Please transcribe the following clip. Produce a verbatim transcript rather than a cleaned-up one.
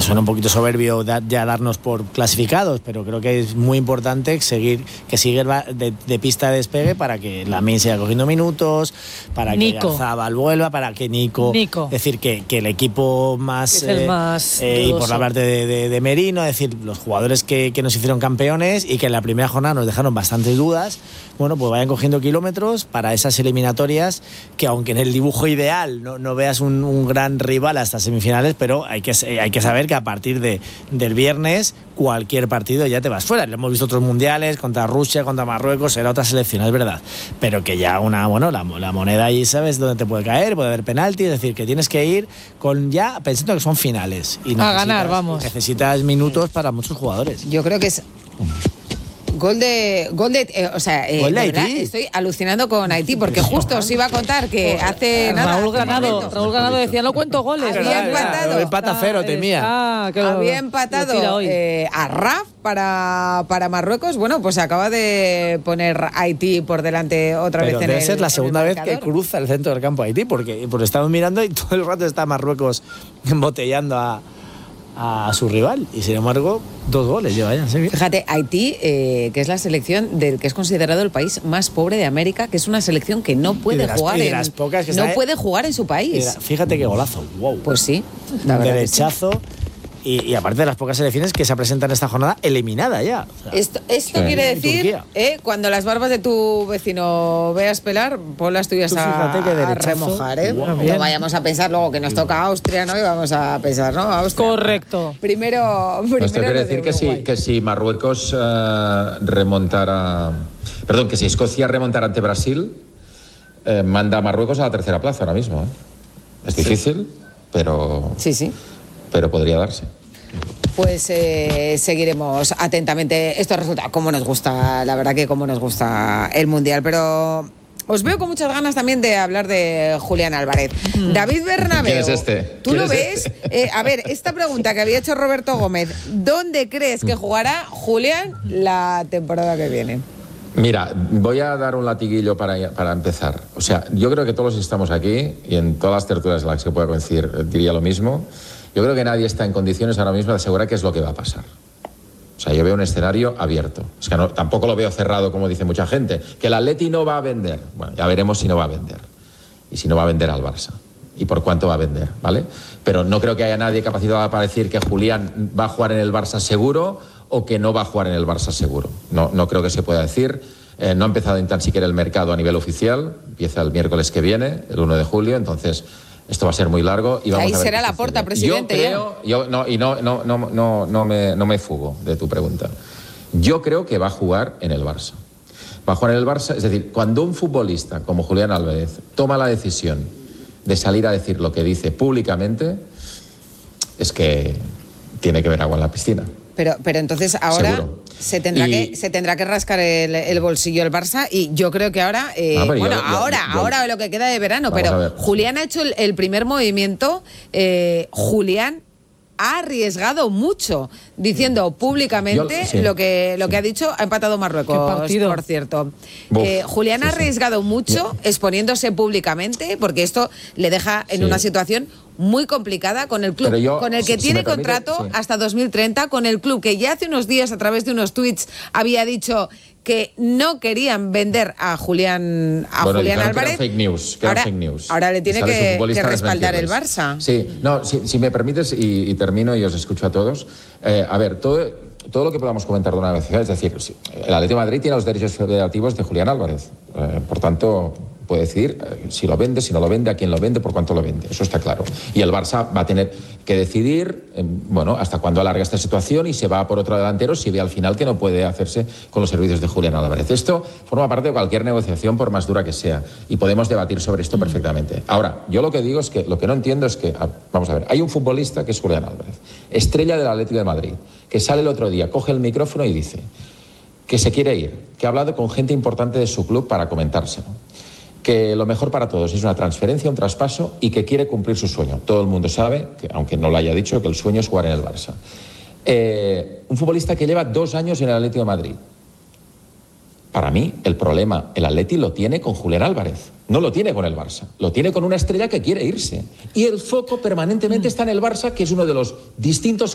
suena un poquito soberbio ya darnos por clasificados, pero creo que es muy importante seguir que siga de, de pista de despegue para que Lamine siga cogiendo minutos, para que Garzabal vuelva, para que Nico, Nico. es decir, que, que el equipo más, es el más eh, y por la parte de, de, de Merino, es decir, los jugadores que, que nos hicieron campeones y que en la primera jornada nos dejaron bastantes dudas, bueno, pues vayan cogiendo kilómetros para esas eliminatorias que aunque en el dibujo ideal no, no veas un, un gran rival hasta semifinales, pero hay que, hay que saber que a partir de, del viernes cualquier partido ya te vas fuera. Hemos visto otros mundiales contra Rusia, contra Marruecos, era otra selección, es verdad, pero que ya una, bueno, la, la moneda ahí sabes dónde te puede caer, puede haber penalti, es decir, que tienes que ir con ya pensando que son finales y a ganar, vamos. Necesitas minutos para muchos jugadores. Yo creo que es Gol de, gol de, eh, o sea, eh, gol de verdad, Haití. Estoy alucinando con Haití porque justo os iba a contar que hace nada. Raúl Ganado, Raúl Ganado decía no cuento goles. Había empatado. Empata cero, temía. Ah, que lo, había empatado eh, a Raf para, para Marruecos. Bueno, pues acaba de poner Haití por delante otra Pero vez en debe el ser la segunda vez marcador. que cruza el centro del campo Haití, porque, porque estamos mirando y todo el rato está Marruecos embotellando a a su rival y sin embargo dos goles lleva ya. ¿Sí? Fíjate, Haití, eh, que es la selección del que es considerado el país más pobre de América, que es una selección que no puede las, jugar en, las pocas que no está, puede jugar en su país. La, fíjate qué golazo, wow. Pues sí, la verdad derechazo. Que sí. Y, y aparte de las pocas selecciones que se presentan en esta jornada, eliminada ya. O sea, esto esto sí. quiere decir, eh, cuando las barbas de tu vecino veas pelar, pon las tuyas a, a remojar, ¿eh? Wow. No vayamos a pensar luego que nos toca Austria, ¿no? Y vamos a pensar, ¿no? Austria. Correcto. Primero, primero Esto quiere decir que si, que si Marruecos uh, remontara... Perdón, que si Escocia remontara ante Brasil, eh, manda a Marruecos a la tercera plaza ahora mismo, ¿eh? Es difícil, sí. pero... Sí, sí. Pero podría darse. Pues eh, seguiremos atentamente estos resultados. Como nos gusta, la verdad que como nos gusta el Mundial. Pero os veo con muchas ganas también de hablar de Julián Álvarez. Mm. David Bernabéu. ¿Quién es este? ¿Tú lo ves? Este? Eh, a ver, esta pregunta que había hecho Roberto Gómez. ¿Dónde crees que jugará Julián la temporada que viene? Mira, voy a dar un latiguillo para, para empezar. O sea, yo creo que todos los que estamos aquí, y en todas las tertulias en las que pueda coincidir, diría lo mismo. Yo creo que nadie está en condiciones ahora mismo de asegurar qué es lo que va a pasar. O sea, yo veo un escenario abierto. Es que no, tampoco lo veo cerrado, como dice mucha gente. Que el Atleti no va a vender. Bueno, ya veremos si no va a vender. Y si no va a vender al Barça. Y por cuánto va a vender, ¿vale? Pero no creo que haya nadie capacitado para decir que Julián va a jugar en el Barça seguro o que no va a jugar en el Barça seguro. No, no creo que se pueda decir. Eh, no ha empezado ni tan siquiera el mercado a nivel oficial. Empieza el miércoles que viene, el uno de julio. Entonces... esto va a ser muy largo y vamos Ahí a ver. Ahí será la Porta, presidente. Yo creo, yo, no, y no, no, no, no, no, me, no me fugo de tu pregunta. Yo creo que va a jugar en el Barça. Va a jugar en el Barça, es decir, cuando un futbolista como Julián Álvarez toma la decisión de salir a decir lo que dice públicamente, es que tiene que ver agua en la piscina. Pero, pero entonces ahora se tendrá, y... que, se tendrá que rascar el, el bolsillo el Barça y yo creo que ahora, eh, ah, bueno, yo, ahora, yo, yo, ahora lo que queda de verano, pero Julián ha hecho el, el primer movimiento, eh, Julián ha arriesgado mucho diciendo públicamente yo, sí, lo que lo sí. que ha dicho. Ha empatado Marruecos, por cierto. eh, Julián sí, ha arriesgado sí. mucho sí. exponiéndose públicamente porque esto le deja en sí. una situación muy complicada con el club yo, con el que si, tiene si contrato permite, sí. hasta dos mil treinta, con el club que ya hace unos días a través de unos tweets había dicho que no querían vender a Julián a bueno, Julián Álvarez. Que eran fake news, que ahora, eran fake news. ahora le tiene que, que respaldar el Barça. Sí, no, si, si me permites y, y termino y os escucho a todos. Eh, a ver, todo, todo lo que podamos comentar de una vez, es decir, el Atlético de Madrid tiene los derechos federativos de Julián Álvarez. Eh, por tanto, puede decidir eh, si lo vende, si no lo vende, a quién lo vende, por cuánto lo vende. Eso está claro. Y el Barça va a tener que decidir, eh, bueno, hasta cuándo alarga esta situación y se va por otro delantero si ve al final que no puede hacerse con los servicios de Julián Álvarez. Esto forma parte de cualquier negociación, por más dura que sea, y podemos debatir sobre esto perfectamente. Ahora, yo lo que digo es que lo que no entiendo es que, vamos a ver, hay un futbolista que es Julián Álvarez, estrella del Atlético de Madrid, que sale el otro día, coge el micrófono y dice que se quiere ir, que ha hablado con gente importante de su club para comentárselo, que lo mejor para todos es una transferencia, un traspaso y que quiere cumplir su sueño. Todo el mundo sabe, que, aunque no lo haya dicho, que el sueño es jugar en el Barça. Eh, un futbolista que lleva dos años en el Atlético de Madrid. Para mí, el problema, el Atleti lo tiene con Julián Álvarez, no lo tiene con el Barça, lo tiene con una estrella que quiere irse. Y el foco permanentemente está en el Barça, que es uno de los distintos